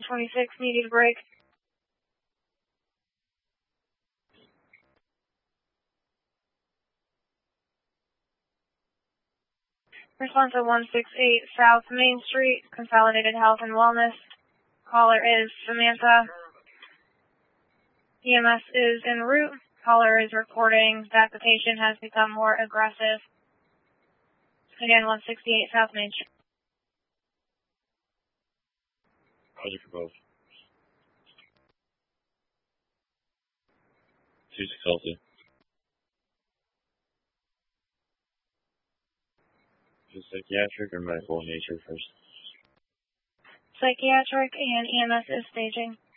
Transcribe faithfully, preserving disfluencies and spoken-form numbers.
twenty-six, needed a break. Response at one sixty-eight South Main Street, Consolidated Health and Wellness. Caller is Samantha. E M S is en route. Caller is reporting that the patient has become more aggressive. Again, one sixty-eight South Main Street. Roger for both. two six Delta. Is it psychiatric or medical in nature first? Psychiatric and E M S is staging.